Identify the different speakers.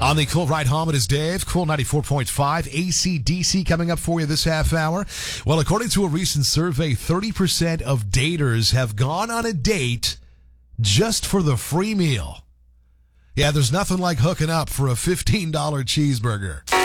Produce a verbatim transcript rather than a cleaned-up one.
Speaker 1: On the Cool Ride Home, it is Dave. Cool ninety-four point five. A C D C coming up for you this half hour. Well, according to a recent survey, thirty percent of daters have gone on a date just for the free meal. Yeah, there's nothing like hooking up for a fifteen dollars cheeseburger.